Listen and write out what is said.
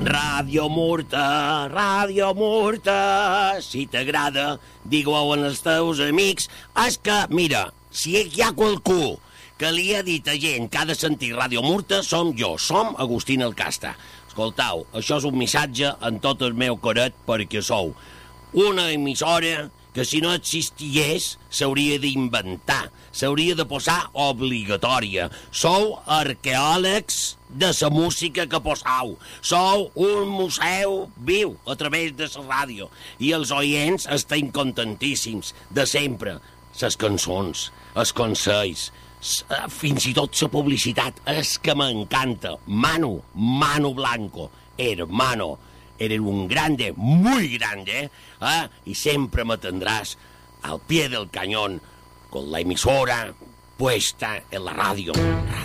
Ràdio Murta, si t'agrada, digue-ho als teus amics. És que, mira, si hi ha qualcú que li ha dit a gent que ha de sentir Ràdio Murta, som jo, som Agustín Alcasta. Escoltau, això és un missatge en tot el meu coret perquè sou una emissora que si no existiés s'hauria d'inventar, s'hauria de posar obligatòria. Sou arqueòlegs de la música que posau. Sou un museu viu a través de la ràdio. I els oients estan contentíssims de sempre. Les cançons, els consells, fins i tot la publicitat. És que m'encanta. Manu Blanco, hermano. Eres un grande, muy grande, y siempre me tendrás al pie del cañón con la emisora puesta en la radio.